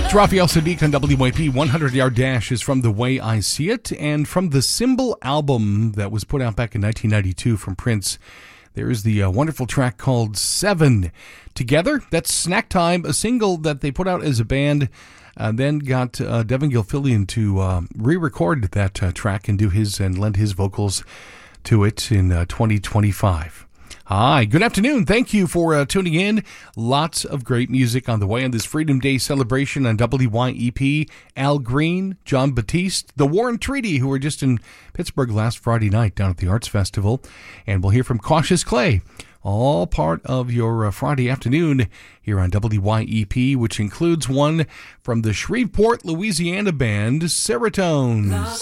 It's Raphael Sadiq on WYP. 100-Yard Dash is from The Way I See It, and from the Symbol album that was put out back in 1992 from Prince, there's the wonderful track called 7. Together, that's Snack Time, a single that they put out as a band, then got Devin Gilfillian to re-record that track and lend his vocals to it in 2025. Hi, good afternoon. Thank you for tuning in. Lots of great music on the way on this Freedom Day celebration on WYEP. Al Green, John Batiste, the War and Treaty, who were just in Pittsburgh last Friday night down at the Arts Festival. And we'll hear from Cautious Clay, all part of your Friday afternoon here on WYEP, which includes one from the Shreveport, Louisiana band, Seratones.